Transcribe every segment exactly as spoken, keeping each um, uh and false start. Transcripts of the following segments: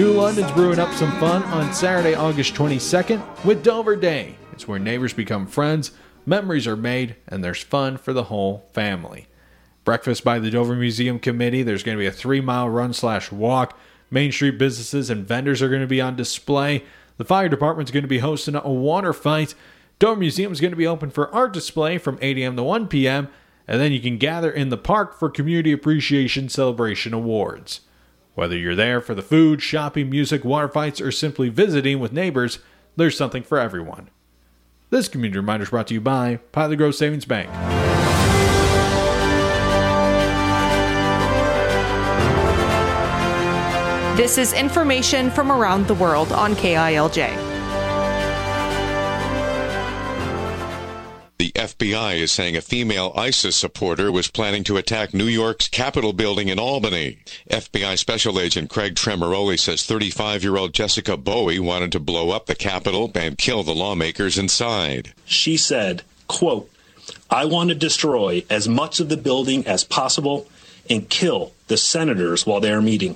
New London's brewing up some fun on Saturday, August twenty-second with Dover Day. It's where neighbors become friends, memories are made, and there's fun for the whole family. Breakfast by the Dover Museum Committee. There's going to be a three-mile run slash walk. Main Street businesses and vendors are going to be on display. The fire department's going to be hosting a water fight. Dover Museum is going to be open for art display from eight a.m. to one p.m., and then you can gather in the park for Community Appreciation Celebration Awards. Whether you're there for the food, shopping, music, water fights, or simply visiting with neighbors, there's something for everyone. This community reminder is brought to you by Pilot Grove Savings Bank. This is information from around the world on K I L J. The F B I is saying a female ISIS supporter was planning to attack New York's Capitol building in Albany. F B I Special Agent Craig Tremoroli says thirty-five-year-old Jessica Bowie wanted to blow up the Capitol and kill the lawmakers inside. She said, quote, "I want to destroy as much of the building as possible and kill the senators while they are meeting.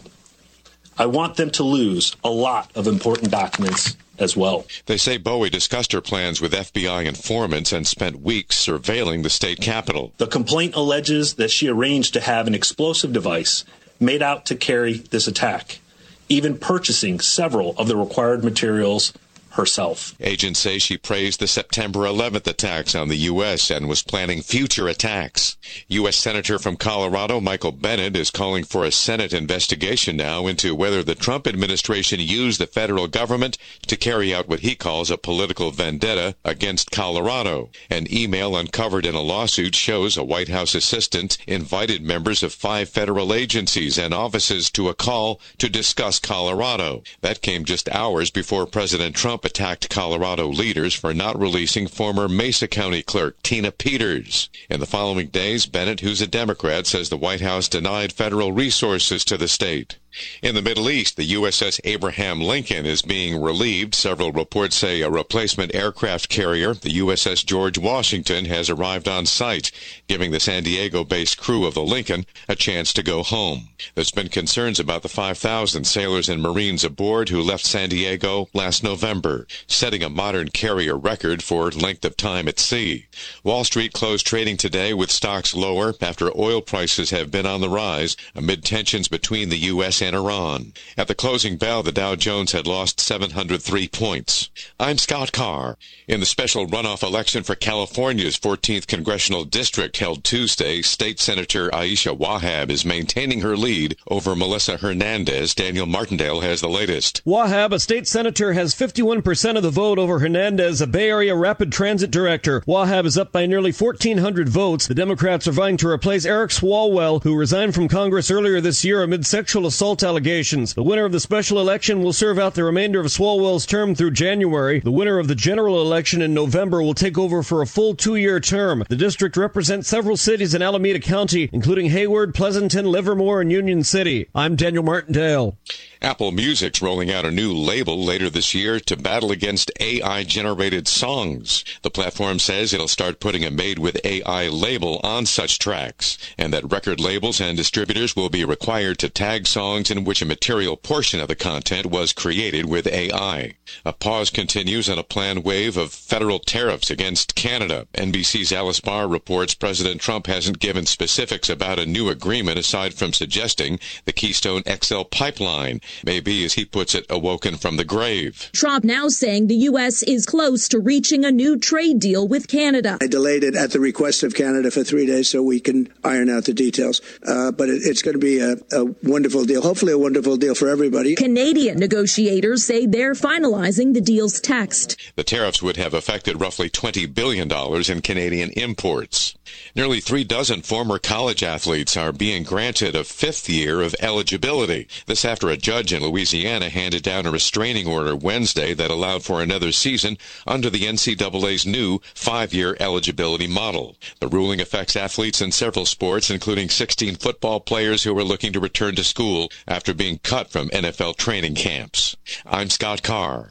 I want them to lose a lot of important documents as well." They say Bowie discussed her plans with F B I informants and spent weeks surveilling the state capitol. The complaint alleges that she arranged to have an explosive device made out to carry this attack, even purchasing several of the required materials herself. Agents say she praised the September eleventh attacks on the U S and was planning future attacks. U S Senator from Colorado Michael Bennet is calling for a Senate investigation now into whether the Trump administration used the federal government to carry out what he calls a political vendetta against Colorado. An email uncovered in a lawsuit shows a White House assistant invited members of five federal agencies and offices to a call to discuss Colorado. That came just hours before President Trump attacked Colorado leaders for not releasing former Mesa County Clerk Tina Peters. In the following days, Bennett, who's a Democrat, says the White House denied federal resources to the state. In the Middle East, the U S S Abraham Lincoln is being relieved. Several reports say a replacement aircraft carrier, the U S S George Washington, has arrived on site, giving the San Diego-based crew of the Lincoln a chance to go home. There's been concerns about the five thousand sailors and Marines aboard who left San Diego last November, setting a modern carrier record for length of time at sea. Wall Street closed trading today with stocks lower after oil prices have been on the rise amid tensions between the U S and Iran. At the closing bell, the Dow Jones had lost seven hundred three points. I'm Scott Carr. In the special runoff election for California's fourteenth Congressional District held Tuesday, State Senator Aisha Wahab is maintaining her lead over Melissa Hernandez. Daniel Martindale has the latest. Wahab, a state senator, has fifty-one percent of the vote over Hernandez, a Bay Area rapid transit director. Wahab is up by nearly fourteen hundred votes. The Democrats are vying to replace Eric Swalwell, who resigned from Congress earlier this year amid sexual assault allegations. The winner of the special election will serve out the remainder of Swalwell's term through January. The winner of the general election in November will take over for a full two-year term. The district represents several cities in Alameda County, including Hayward, Pleasanton, Livermore, and Union City. I'm Daniel Martindale. Apple Music's rolling out a new label later this year to battle against A I-generated songs. The platform says it'll start putting a made-with-A I label on such tracks, and that record labels and distributors will be required to tag songs in which a material portion of the content was created with A I. A pause continues on a planned wave of federal tariffs against Canada. N B C's Alice Barr reports President Trump hasn't given specifics about a new agreement aside from suggesting the Keystone X L pipeline may be, as he puts it, awoken from the grave. Trump now saying the U S is close to reaching a new trade deal with Canada. I delayed it at the request of Canada for three days so we can iron out the details. Uh, but it, it's going to be a, a wonderful deal, hopefully a wonderful deal for everybody. Canadian negotiators say they're finalizing the deal's text. The tariffs would have affected roughly twenty billion dollars in Canadian imports. Nearly three dozen former college athletes are being granted a fifth year of eligibility. This after a judge in Louisiana handed down a restraining order Wednesday that allowed for another season under the N C double A's new five-year eligibility model. The ruling affects athletes in several sports, including sixteen football players who are looking to return to school after being cut from N F L training camps. I'm Scott Carr.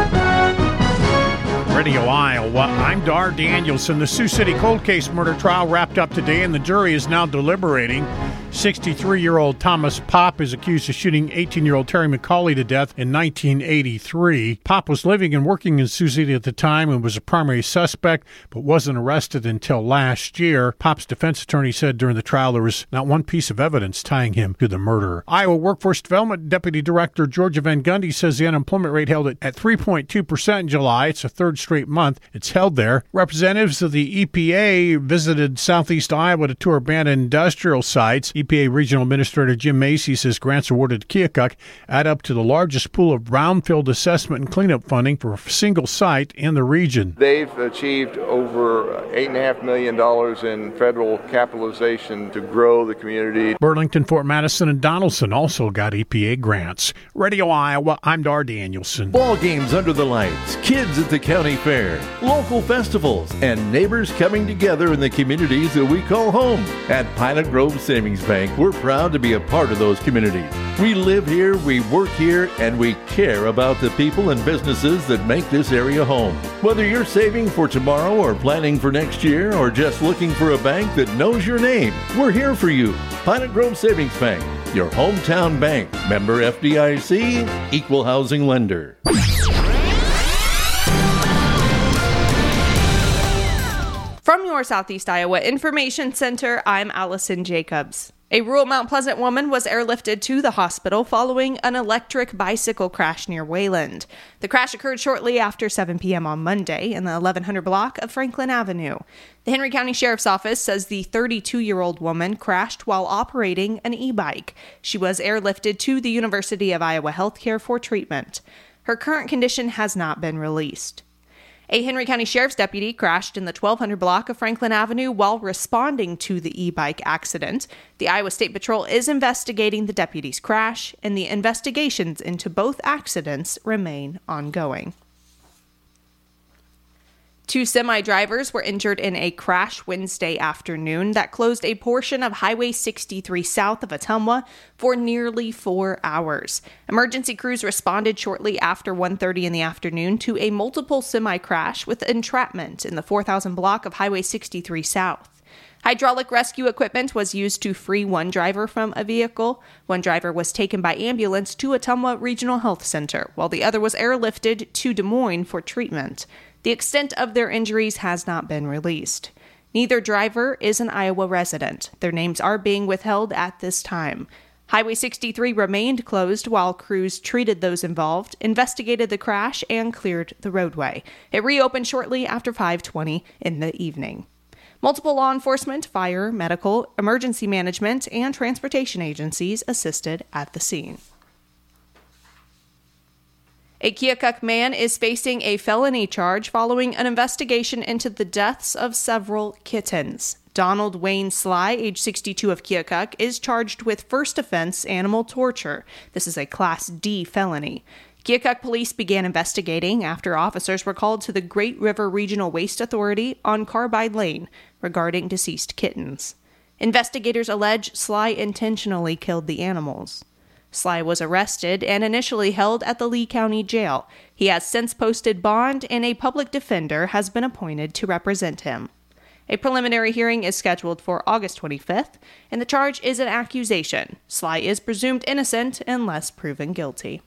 Radio Iowa, I'm Dar Danielson. The Sioux City cold case murder trial wrapped up today, and the jury is now deliberating. sixty-three-year-old Thomas Popp is accused of shooting eighteen-year-old Terry McCauley to death in nineteen eighty-three. Popp was living and working in Sioux City at the time and was a primary suspect, but wasn't arrested until last year. Popp's defense attorney said during the trial there was not one piece of evidence tying him to the murder. Iowa Workforce Development Deputy Director Georgia Van Gundy says the unemployment rate held at three point two percent in July. It's the third straight month it's held there. Representatives of the E P A visited southeast Iowa to tour abandoned industrial sites. E P A Regional Administrator Jim Macy says grants awarded to Keokuk add up to the largest pool of brownfield assessment and cleanup funding for a single site in the region. They've achieved over eight point five million dollars in federal capitalization to grow the community. Burlington, Fort Madison, and Donaldson also got E P A grants. Radio Iowa, I'm Dar Danielson. Ball games under the lights, kids at the county fair, local festivals, and neighbors coming together in the communities that we call home. At Pilot Grove Savings Bank, we're proud to be a part of those communities. We live here, we work here, and we care about the people and businesses that make this area home. Whether you're saving for tomorrow or planning for next year or just looking for a bank that knows your name, we're here for you. Pilot Grove Savings Bank, your hometown bank. Member F D I C, equal housing lender. From your Southeast Iowa Information Center, I'm Allison Jacobs. A rural Mount Pleasant woman was airlifted to the hospital following an electric bicycle crash near Wayland. The crash occurred shortly after seven p.m. on Monday in the eleven hundred block of Franklin Avenue. The Henry County Sheriff's Office says the thirty-two-year-old woman crashed while operating an e-bike. She was airlifted to the University of Iowa Healthcare for treatment. Her current condition has not been released. A Henry County Sheriff's deputy crashed in the twelve hundred block of Franklin Avenue while responding to the e-bike accident. The Iowa State Patrol is investigating the deputy's crash, and the investigations into both accidents remain ongoing. Two semi-drivers were injured in a crash Wednesday afternoon that closed a portion of Highway sixty-three south of Ottumwa for nearly four hours. Emergency crews responded shortly after one thirty in the afternoon to a multiple semi-crash with entrapment in the four thousand block of Highway sixty-three south. Hydraulic rescue equipment was used to free one driver from a vehicle. One driver was taken by ambulance to Ottumwa Regional Health Center, while the other was airlifted to Des Moines for treatment. The extent of their injuries has not been released. Neither driver is an Iowa resident. Their names are being withheld at this time. Highway sixty-three remained closed while crews treated those involved, investigated the crash, and cleared the roadway. It reopened shortly after five twenty in the evening. Multiple law enforcement, fire, medical, emergency management, and transportation agencies assisted at the scene. A Keokuk man is facing a felony charge following an investigation into the deaths of several kittens. Donald Wayne Sly, age sixty-two of Keokuk, is charged with first offense animal torture. This is a Class D felony. Keokuk police began investigating after officers were called to the Great River Regional Waste Authority on Carbide Lane regarding deceased kittens. Investigators allege Sly intentionally killed the animals. Sly was arrested and initially held at the Lee County Jail. He has since posted bond, and a public defender has been appointed to represent him. A preliminary hearing is scheduled for August twenty-fifth, and the charge is an accusation. Sly is presumed innocent unless proven guilty.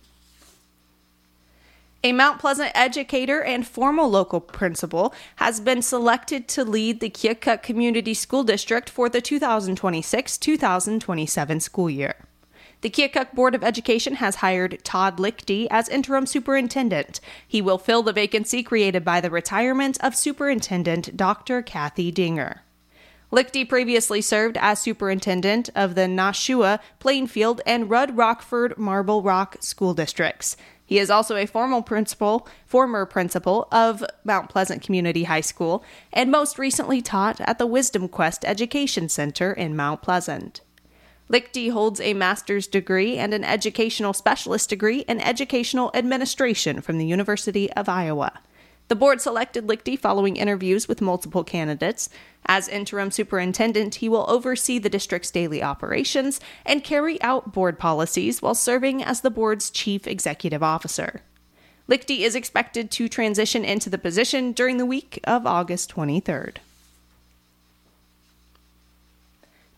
A Mount Pleasant educator and former local principal has been selected to lead the Keokuk Community School District for the two thousand twenty-six two thousand twenty-seven school year. The Keokuk Board of Education has hired Todd Lichty as interim superintendent. He will fill the vacancy created by the retirement of Superintendent Doctor Kathy Dinger. Lichty previously served as superintendent of the Nashua, Plainfield, and Rudd Rockford Marble Rock school districts. He is also a former principal, former principal of Mount Pleasant Community High School, and most recently taught at the Wisdom Quest Education Center in Mount Pleasant. Lichty holds a master's degree and an educational specialist degree in educational administration from the University of Iowa. The board selected Lichty following interviews with multiple candidates. As interim superintendent, he will oversee the district's daily operations and carry out board policies while serving as the board's chief executive officer. Lichty is expected to transition into the position during the week of August twenty-third.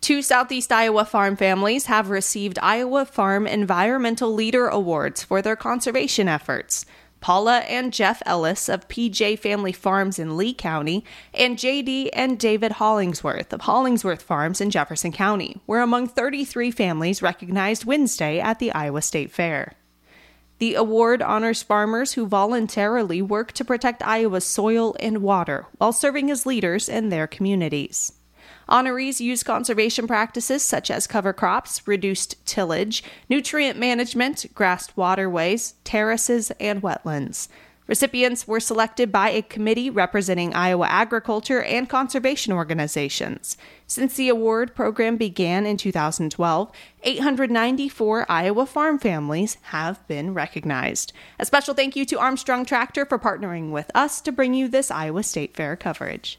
Two Southeast Iowa farm families have received Iowa Farm Environmental Leader Awards for their conservation efforts. Paula and Jeff Ellis of P J Family Farms in Lee County and J D and David Hollingsworth of Hollingsworth Farms in Jefferson County were among thirty-three families recognized Wednesday at the Iowa State Fair. The award honors farmers who voluntarily work to protect Iowa's soil and water while serving as leaders in their communities. Honorees use conservation practices such as cover crops, reduced tillage, nutrient management, grassed waterways, terraces, and wetlands. Recipients were selected by a committee representing Iowa agriculture and conservation organizations. Since the award program began in two thousand twelve, eight hundred ninety-four Iowa farm families have been recognized. A special thank you to Armstrong Tractor for partnering with us to bring you this Iowa State Fair coverage.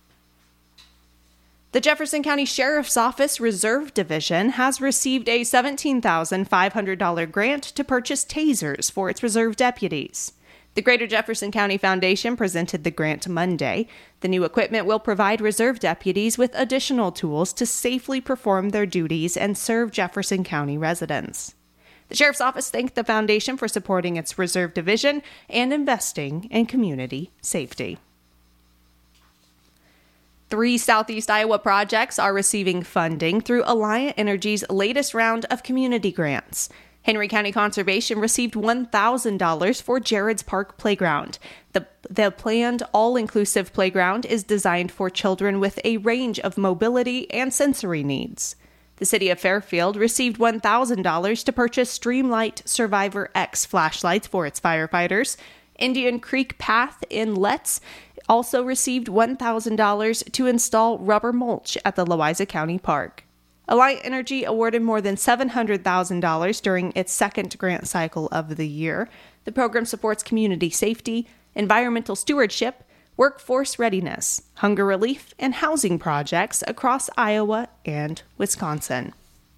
The Jefferson County Sheriff's Office Reserve Division has received a seventeen thousand five hundred dollars grant to purchase tasers for its reserve deputies. The Greater Jefferson County Foundation presented the grant Monday. The new equipment will provide reserve deputies with additional tools to safely perform their duties and serve Jefferson County residents. The Sheriff's Office thanked the Foundation for supporting its reserve division and investing in community safety. Three Southeast Iowa projects are receiving funding through Alliant Energy's latest round of community grants. Henry County Conservation received one thousand dollars for Jared's Park Playground. The, the planned all-inclusive playground is designed for children with a range of mobility and sensory needs. The City of Fairfield received one thousand dollars to purchase Streamlight Survivor X flashlights for its firefighters. Indian Creek Path in Letts also received one thousand dollars to install rubber mulch at the Louisa County Park. Alliant Energy awarded more than seven hundred thousand dollars during its second grant cycle of the year. The program supports community safety, environmental stewardship, workforce readiness, hunger relief, and housing projects across Iowa and Wisconsin.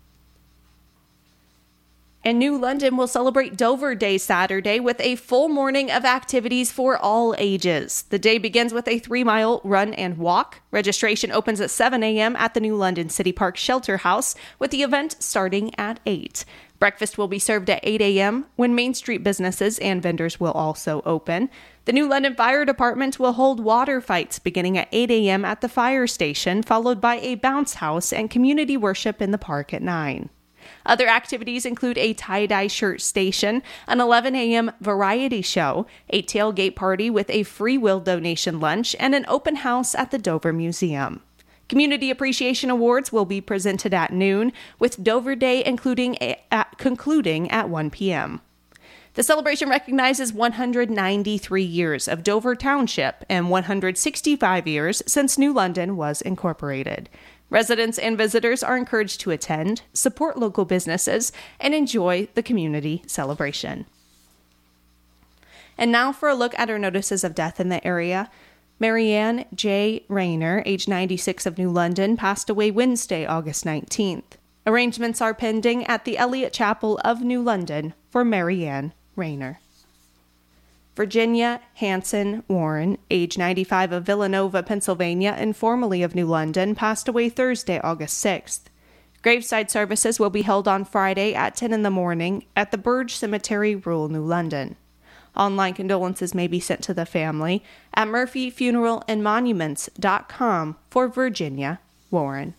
And New London will celebrate Dover Day Saturday with a full morning of activities for all ages. The day begins with a three-mile run and walk. Registration opens at seven a.m. at the New London City Park Shelter House, with the event starting at eight. Breakfast will be served at eight a.m. when Main Street businesses and vendors will also open. The New London Fire Department will hold water fights beginning at eight a.m. at the fire station, followed by a bounce house and community worship in the park at nine. Other activities include a tie-dye shirt station, an eleven a.m. variety show, a tailgate party with a free will donation lunch, and an open house at the Dover Museum. Community Appreciation Awards will be presented at noon, with Dover Day including a, at, concluding at one p.m. The celebration recognizes one hundred ninety-three years of Dover Township and one hundred sixty-five years since New London was incorporated. Residents and visitors are encouraged to attend, support local businesses, and enjoy the community celebration. And now for a look at our notices of death in the area. Marianne J. Rayner, age ninety-six, of New London, passed away Wednesday, August nineteenth. Arrangements are pending at the Elliott Chapel of New London for Marianne Rayner. Virginia Hanson Warren, age ninety-five, of Villanova, Pennsylvania, and formerly of New London, passed away Thursday, August sixth. Graveside services will be held on Friday at ten in the morning at the Burge Cemetery, rural New London. Online condolences may be sent to the family at murphy funeral and monuments dot com for Virginia Warren.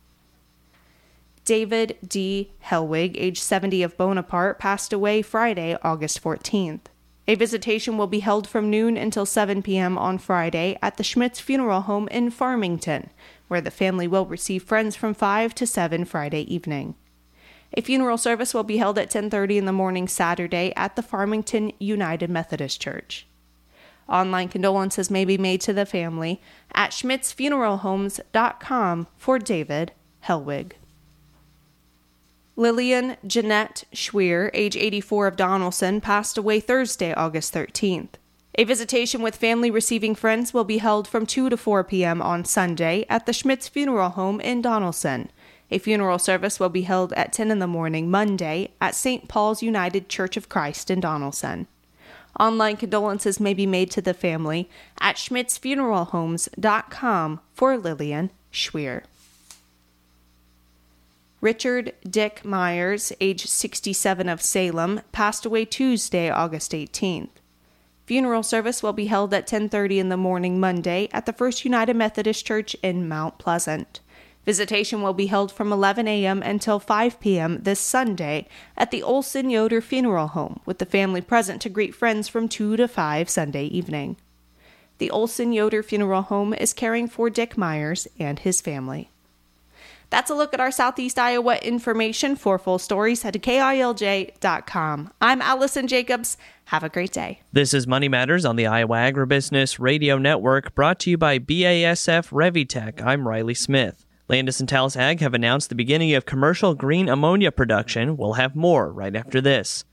David D. Helwig, age seventy, of Bonaparte, passed away Friday, August fourteenth. A visitation will be held from noon until seven p.m. on Friday at the Schmitz Funeral Home in Farmington, where the family will receive friends from five to seven Friday evening. A funeral service will be held at ten thirty in the morning Saturday at the Farmington United Methodist Church. Online condolences may be made to the family at schmitz funeral homes dot com for David Helwig. Lillian Jeanette Schweer, age eighty-four, of Donaldson, passed away Thursday, August thirteenth. A visitation with family receiving friends will be held from two to four p.m. on Sunday at the Schmitz Funeral Home in Donaldson. A funeral service will be held at ten in the morning Monday at Saint Paul's United Church of Christ in Donaldson. Online condolences may be made to the family at schmitz funeral homes dot com for Lillian Schweer. Richard Dick Myers, age sixty-seven, of Salem, passed away Tuesday, August eighteenth. Funeral service will be held at ten thirty in the morning Monday at the First United Methodist Church in Mount Pleasant. Visitation will be held from eleven a.m. until five p.m. this Sunday at the Olson Yoder Funeral Home, with the family present to greet friends from two to five Sunday evening. The Olson Yoder Funeral Home is caring for Dick Myers and his family. That's a look at our Southeast Iowa information. For full stories, head to K I L J dot com. I'm Allison Jacobs. Have a great day. This is Money Matters on the Iowa Agribusiness Radio Network, brought to you by B A S F Revitech. I'm Riley Smith. Landis and Talis Ag have announced the beginning of commercial green ammonia production. We'll have more right after this.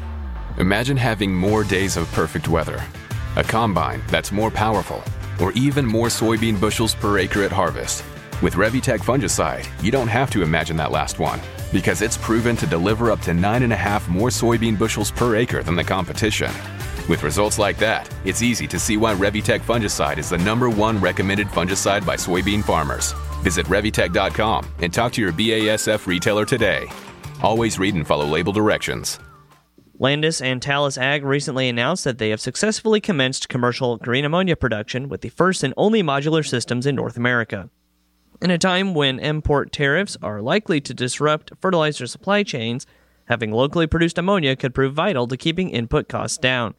Imagine having more days of perfect weather, a combine that's more powerful, or even more soybean bushels per acre at harvest. With Revitech fungicide, you don't have to imagine that last one, because it's proven to deliver up to nine and a half more soybean bushels per acre than the competition. With results like that, it's easy to see why Revitech fungicide is the number one recommended fungicide by soybean farmers. Visit Revitech dot com and talk to your B A S F retailer today. Always read and follow label directions. Landis and Talis Ag recently announced that they have successfully commenced commercial green ammonia production with the first and only modular systems in North America. In a time when import tariffs are likely to disrupt fertilizer supply chains, having locally produced ammonia could prove vital to keeping input costs down.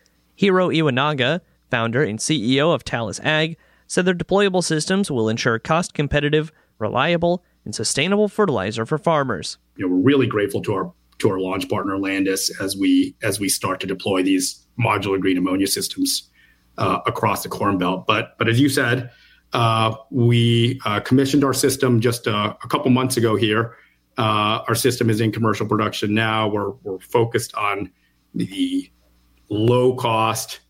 Hiro Iwanaga, founder and C E O of Talis Ag, said their deployable systems will ensure cost-competitive, reliable, and sustainable fertilizer for farmers. You know, we're really grateful to our to our launch partner Landis as we as we start to deploy these modular green ammonia systems uh, across the Corn Belt. But but as you said, uh, we uh, commissioned our system just a, a couple months ago here. Uh, our system is in commercial production now. We're we're focused on the low cost,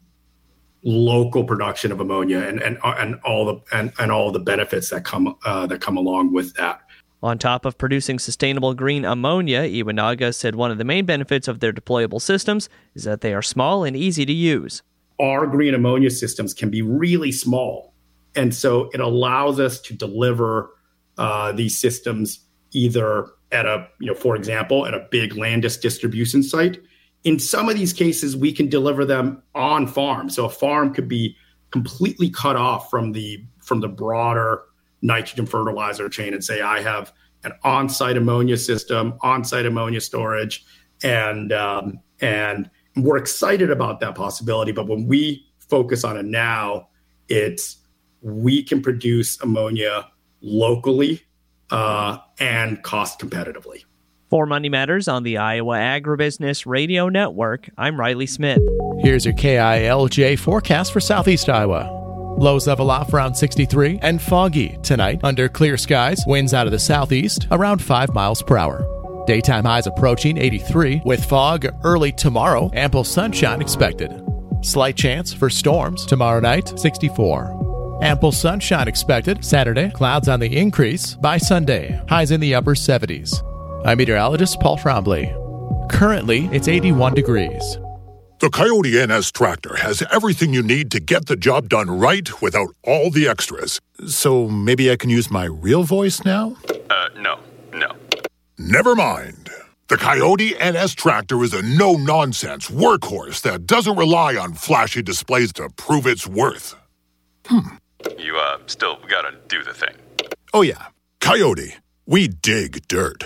local production of ammonia and and and all the and, and all the benefits that come uh, that come along with that. On top of producing sustainable green ammonia, Iwanaga said one of the main benefits of their deployable systems is that they are small and easy to use. Our green ammonia systems can be really small, and so it allows us to deliver uh, these systems either at a, you know, for example, at a big Landis distribution site. In some of these cases, we can deliver them on farm. So a farm could be completely cut off from the from the broader nitrogen fertilizer chain and say, I have an on-site ammonia system, on-site ammonia storage, and um, and we're excited about that possibility. But when we focus on it now, it's we can produce ammonia locally uh, and cost competitively. For Money Matters on the Iowa Agribusiness Radio Network, I'm Riley Smith. Here's your K I L J forecast for Southeast Iowa. Lows level off around sixty-three and foggy tonight under clear skies. Winds out of the southeast around five miles per hour. Daytime highs approaching eighty-three with fog early tomorrow. Ample sunshine expected. Slight chance for storms tomorrow night, sixty-four. Ample sunshine expected Saturday. Clouds on the increase by Sunday. Highs in the upper seventies. I'm meteorologist Paul Trombley. Currently, it's eighty-one degrees. The Coyote N S tractor has everything you need to get the job done right without all the extras. So maybe I can use my real voice now? Uh, no, no. Never mind. The Coyote N S tractor is a no-nonsense workhorse that doesn't rely on flashy displays to prove its worth. Hmm. You, uh, still gotta do the thing. Oh yeah, Coyote, we dig dirt.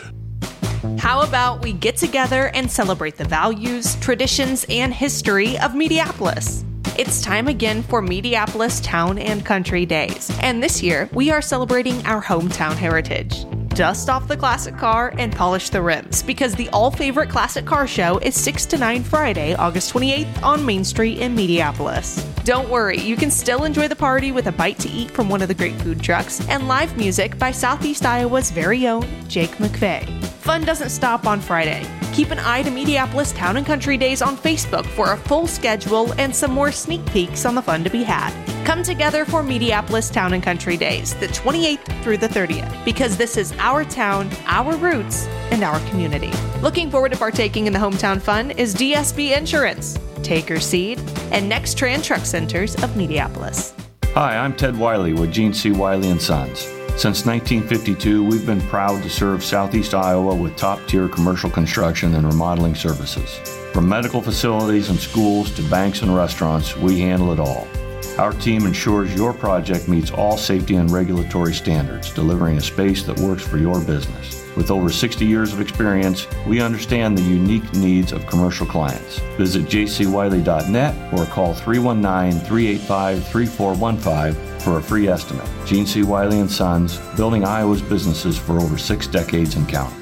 How about we get together and celebrate the values, traditions, and history of Mediapolis? It's time again for Mediapolis Town and Country Days, and this year we are celebrating our hometown heritage. Dust off the classic car and polish the rims, because the all-favorite classic car show is six to nine Friday, August twenty-eighth on Main Street in Mediapolis. Don't worry, you can still enjoy the party with a bite to eat from one of the great food trucks and live music by Southeast Iowa's very own Jake McVeigh. Fun doesn't stop on Friday. Keep an eye to Mediapolis Town and Country Days on Facebook for a full schedule and some more sneak peeks on the fun to be had. Come together for Mediapolis Town and Country Days, the twenty-eighth through the thirtieth, because this is our town, our roots, and our community. Looking forward to partaking in the hometown fun is D S B Insurance, Taker Seed, and Nextran Truck Centers of Mediapolis. Hi, I'm Ted Wiley with Gene C. Wiley and Sons. Since nineteen fifty-two, we've been proud to serve Southeast Iowa with top-tier commercial construction and remodeling services. From medical facilities and schools to banks and restaurants, we handle it all. Our team ensures your project meets all safety and regulatory standards, delivering a space that works for your business. With over sixty years of experience, we understand the unique needs of commercial clients. Visit j c wiley dot net or call three one nine, three eight five, three four one five for a free estimate. Gene C. Wiley and Sons, building Iowa's businesses for over six decades and counting.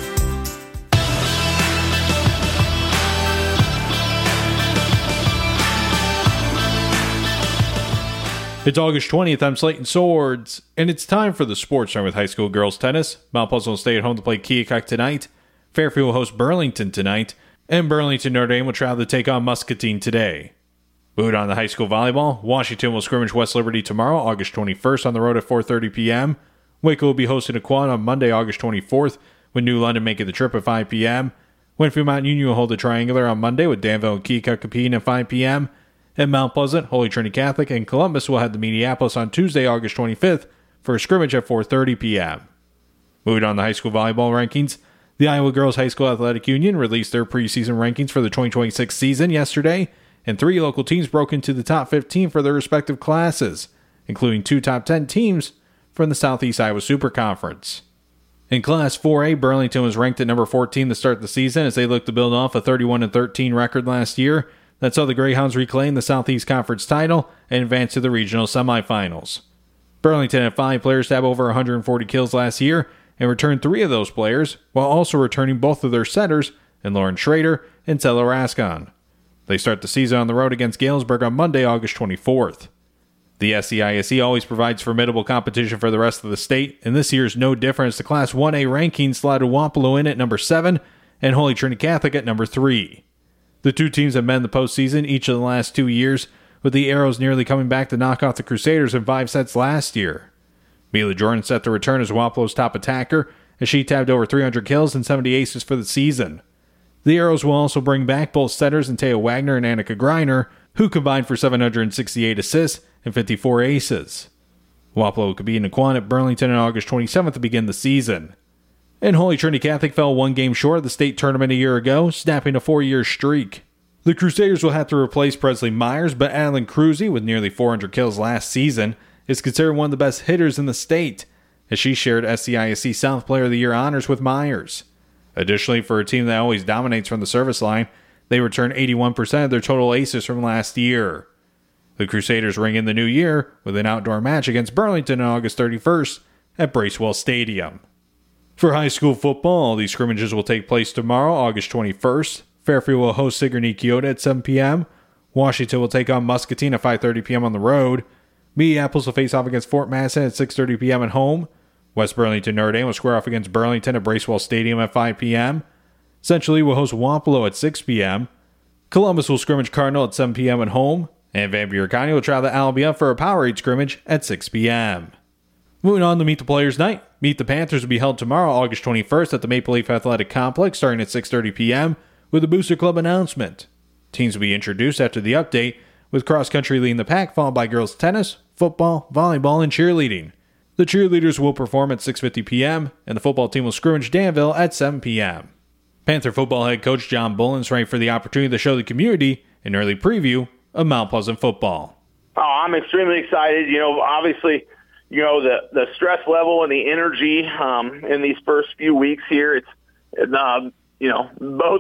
It's August twentieth. I'm Slayton Swords, and it's time for the Sports Time with high school girls tennis. Mount Pleasant will stay at home to play Keokuk tonight. Fairfield will host Burlington tonight, and Burlington Notre Dame will travel to take on Muscatine today. Moving on to high school volleyball, Washington will scrimmage West Liberty tomorrow, August twenty-first, on the road at four thirty p.m. Waco will be hosting Aquan on Monday, August twenty-fourth, with New London making the trip at five p.m. Winfield Mount Union will hold a triangular on Monday, with Danville and Keokuk competing at five p.m. At Mount Pleasant, Holy Trinity Catholic and Columbus will head to Minneapolis on Tuesday, August twenty-fifth, for a scrimmage at four thirty p.m. Moving on to high school volleyball rankings, the Iowa Girls High School Athletic Union released their preseason rankings for the twenty twenty-six season yesterday, and three local teams broke into the top fifteen for their respective classes, including two top ten teams from the Southeast Iowa Super Conference. In Class four A, Burlington was ranked at number fourteen to start the season as they looked to build off a thirty-one and thirteen record last year. That saw the Greyhounds reclaim the Southeast Conference title and advance to the regional semifinals. Burlington had five players to have over one hundred forty kills last year and returned three of those players, while also returning both of their setters in Lauren Schrader and Tella Rascon. They start the season on the road against Galesburg on Monday, August twenty-fourth. The S C I S E always provides formidable competition for the rest of the state, and this year is no different as the Class one A ranking slotted Wapello in at number seven and Holy Trinity Catholic at number three. The two teams have met in the postseason each of the last two years, with the Arrows nearly coming back to knock off the Crusaders in five sets last year. Mila Jordan set to return as Wapello's top attacker, as she tabbed over three hundred kills and seventy aces for the season. The Arrows will also bring back both setters in Taya Wagner and Annika Greiner, who combined for seven hundred sixty-eight assists and fifty-four aces. Wapello will compete in Aquan at Burlington on August twenty-seventh to begin the season. And Holy Trinity Catholic fell one game short of the state tournament a year ago, snapping a four-year streak. The Crusaders will have to replace Presley Myers, but Adeline Cruzy, with nearly four hundred kills last season, is considered one of the best hitters in the state, as she shared S C I S C South Player of the Year honors with Myers. Additionally, for a team that always dominates from the service line, they return eighty-one percent of their total aces from last year. The Crusaders ring in the new year with an outdoor match against Burlington on August thirty-first at Bracewell Stadium. For high school football, all these scrimmages will take place tomorrow, August twenty-first. Fairfield will host Sigourney Keota at seven p.m. Washington will take on Muscatine at five thirty p.m. on the road. Minneapolis will face off against Fort Madison at six thirty p.m. at home. West Burlington Notre Dame will square off against Burlington at Bracewell Stadium at five p.m. Central Lee will host Wapello at six p.m. Columbus will scrimmage Cardinal at seven p.m. at home. And Van Buren County will travel to Albion for a Powerade scrimmage at six p.m. Moving on to Meet the Players Night. Meet the Panthers will be held tomorrow, August twenty-first, at the Maple Leaf Athletic Complex, starting at six thirty p.m. with a Booster Club announcement. Teams will be introduced after the update, with cross-country leading the pack, followed by girls tennis, football, volleyball, and cheerleading. The cheerleaders will perform at six fifty p.m., and the football team will scrimmage Danville at seven p.m. Panther football head coach John Bullens ready for the opportunity to show the community an early preview of Mount Pleasant football. Oh, I'm extremely excited. You know, obviously, you know, the, the stress level and the energy um, in these first few weeks here, it's, uh, you know, both